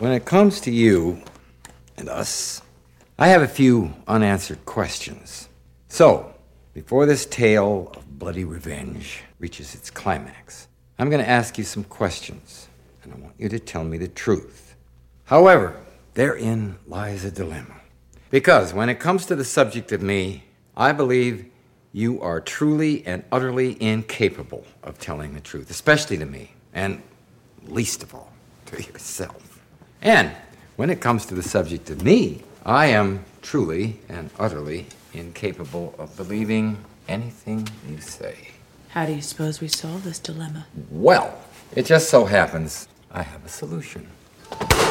when it comes to you and us, I have a few unanswered questions. So, before this tale of bloody revenge reaches its climax, I'm going to ask you some questions, and I want you to tell me the truth. However, therein lies a dilemma. Because when it comes to the subject of me, I believe you are truly and utterly incapable of telling the truth, especially to me, and least of all, to yourself. And when it comes to the subject of me, I am truly and utterly incapable of believing anything you say. How do you suppose we solve this dilemma? Well, it just so happens I have a solution.